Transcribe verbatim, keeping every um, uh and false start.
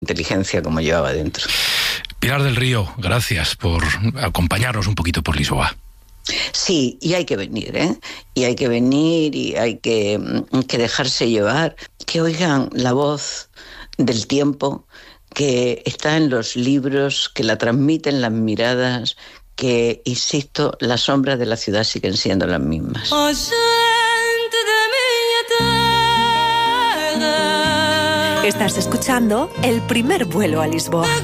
inteligencia como llevaba dentro. Pilar del Río, gracias por acompañarnos un poquito por Lisboa. Sí, y hay que venir, ¿eh? Y hay que venir y hay que, que dejarse llevar, que oigan la voz del tiempo, que está en los libros, que la transmiten las miradas, que, insisto, las sombras de la ciudad siguen siendo las mismas. Estás escuchando El primer vuelo a Lisboa.